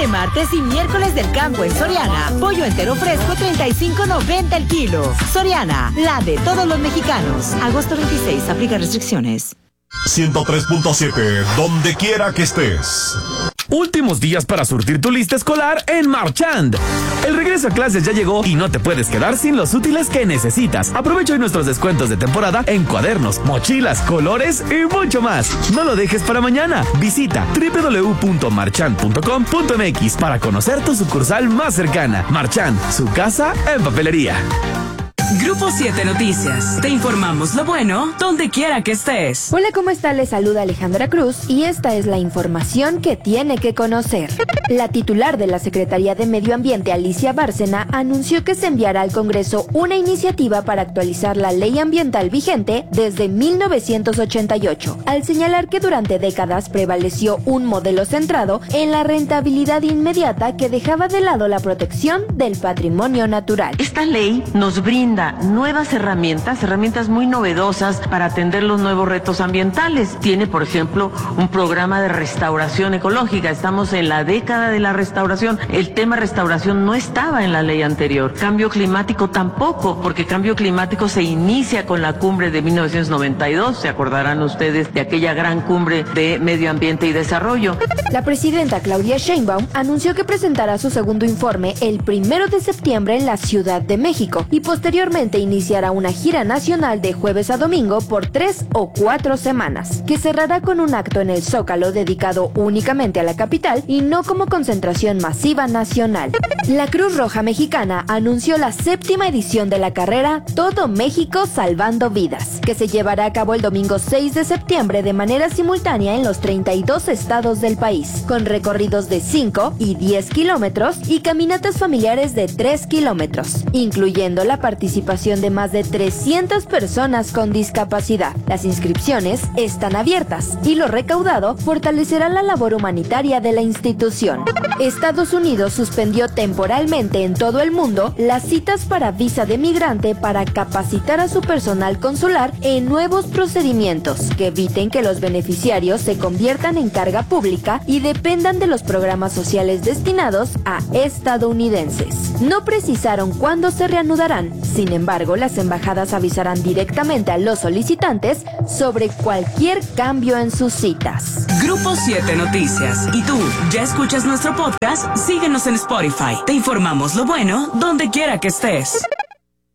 Este martes y miércoles del campo en Soriana. Pollo entero fresco 35.90 el kilo. Soriana, la de todos los mexicanos. Agosto 26, aplica restricciones. 103.7, donde quiera que estés. Últimos días para surtir tu lista escolar en Marchand. El regreso a clases ya llegó y no te puedes quedar sin los útiles que necesitas. Aprovecha hoy nuestros descuentos de temporada en cuadernos, mochilas, colores y mucho más. No lo dejes para mañana. Visita www.marchand.com.mx para conocer tu sucursal más cercana. Marchand, su casa en papelería. Grupo 7 Noticias. Te informamos lo bueno donde quiera que estés. Hola, ¿cómo está? Les saluda Alejandra Cruz y esta es la información que tiene que conocer. La titular de la Secretaría de Medio Ambiente, Alicia Bárcena, anunció que se enviará al Congreso una iniciativa para actualizar la ley ambiental vigente desde 1988, al señalar que durante décadas prevaleció un modelo centrado en la rentabilidad inmediata que dejaba de lado la protección del patrimonio natural. Esta ley nos brinda nuevas herramientas muy novedosas para atender los nuevos retos ambientales. Tiene, por ejemplo, un programa de restauración ecológica. Estamos en la década de la restauración. El tema restauración no estaba en la ley anterior. Cambio climático tampoco, porque cambio climático se inicia con la cumbre de 1992. Se acordarán ustedes de aquella gran cumbre de medio ambiente y desarrollo. La presidenta Claudia Sheinbaum anunció que presentará su segundo informe el 1 de septiembre en la Ciudad de México y posteriormente iniciará una gira nacional de jueves a domingo por 3 o 4 semanas, que cerrará con un acto en el Zócalo dedicado únicamente a la capital y no como concentración masiva nacional. La Cruz Roja Mexicana anunció la 7ª edición de la carrera Todo México Salvando Vidas, que se llevará a cabo el domingo 6 de septiembre de manera simultánea en los 32 estados del país, con recorridos de 5 y 10 kilómetros y caminatas familiares de 3 kilómetros, incluyendo la participación de más de 300 personas con discapacidad. Las inscripciones están abiertas y lo recaudado fortalecerá la labor humanitaria de la institución. Estados Unidos suspendió temporalmente en todo el mundo las citas para visa de migrante para capacitar a su personal consular en nuevos procedimientos que eviten que los beneficiarios se conviertan en carga pública y dependan de los programas sociales destinados a estadounidenses. No precisaron cuándo se reanudarán. Sin embargo, las embajadas avisarán directamente a los solicitantes sobre cualquier cambio en sus citas. Grupo 7 Noticias. ¿Y tú, ya escuchas nuestro podcast? Síguenos en Spotify. Te informamos lo bueno donde quiera que estés.